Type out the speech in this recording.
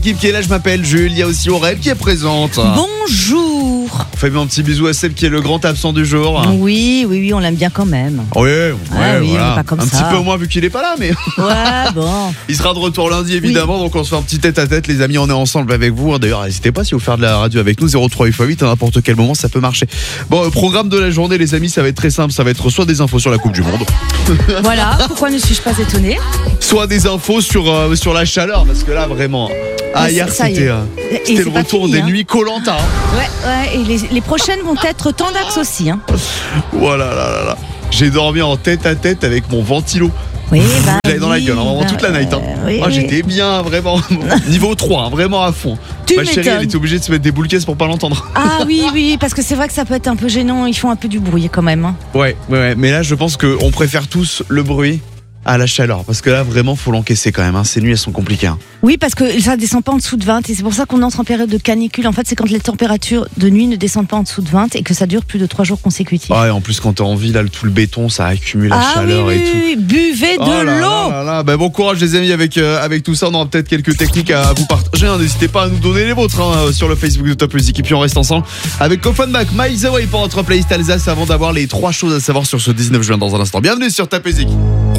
L'équipe qui est là, je m'appelle Jules, il y a aussi Aurel qui est présente. Bonjour. Fais-moi un petit bisou à Seb qui est le grand absent du jour. Oui, on l'aime bien quand même. Oui, oui, voilà. pas comme un ça. petit peu moins vu qu'il est pas là, mais Ouais, bon. il sera de retour lundi évidemment, donc on se fait un petit tête-à-tête les amis, on est ensemble avec vous. D'ailleurs, n'hésitez pas si vous faire de la radio avec nous, 03-8x8 à n'importe quel moment, ça peut marcher. Bon, programme de la journée les amis, ça va être très simple, ça va être soit des infos sur la Coupe du Monde. Voilà, pourquoi ne suis-je pas étonnée? Soit des infos sur la chaleur, parce que là vraiment... hier ça y c'était est. le retour des nuits Koh-Lanta. Ouais, et les prochaines vont être Tandax aussi. Voilà, là. J'ai dormi en tête-à-tête avec mon ventilo. Oui, J'avais dans la gueule, vraiment toute la night. Oui. J'étais bien, vraiment, niveau 3, vraiment à fond. Ma chérie, elle était obligée de se mettre des boules caisses pour pas l'entendre. Ah oui, parce que c'est vrai que ça peut être un peu gênant, ils font un peu du bruit quand même. Ouais, mais là je pense qu'on préfère tous le bruit à la chaleur, parce que là vraiment faut l'encaisser quand même, ces nuits elles sont compliquées. Oui, parce que ça descend pas en dessous de 20 et c'est pour ça qu'on entre en période de canicule. En fait, c'est quand les températures de nuit ne descendent pas en dessous de 20 et que ça dure plus de 3 jours consécutifs. Ouais, en plus quand t'es en ville, là, tout le béton ça accumule la chaleur et tout. Oui, buvez de l'eau. Bon courage les amis avec tout ça, on aura peut-être quelques techniques à vous partager. N'hésitez pas à nous donner les vôtres sur le Facebook de Top Music et puis on reste ensemble avec Offenbach, Miles Away pour notre playlist Alsace avant d'avoir les 3 choses à savoir sur ce 19 juin dans un instant. Bienvenue sur Top Music.